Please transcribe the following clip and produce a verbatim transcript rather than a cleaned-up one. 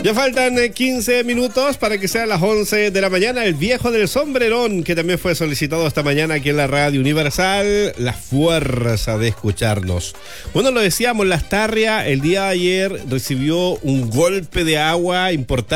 Ya faltan eh, quince minutos para que sean las once de la mañana. El viejo del sombrerón, que también fue solicitado esta mañana aquí en la Radio Universal. La fuerza de escucharnos. Bueno, lo decíamos, Las Tarrias el día de ayer recibió un golpe de agua importante.